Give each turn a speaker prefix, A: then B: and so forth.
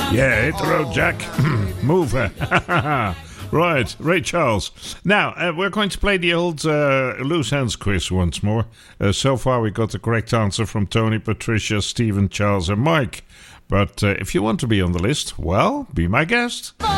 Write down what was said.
A: Yeah, hit the road, Jack. Move. Right, Ray Charles. Now, we're going to play the old loose ends quiz once more. So far, we got the correct answer from Tony, Patricia, Stephen, Charles, and Mike. But if you want to be on the list, well, be my guest.